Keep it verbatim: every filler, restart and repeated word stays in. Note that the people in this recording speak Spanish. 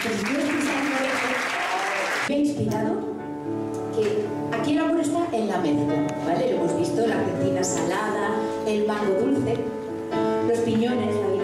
Me ha inspirado que aquí el amor está en la mezcla, ¿vale? Lo hemos visto, la cecina salada, el mango dulce, los piñones, la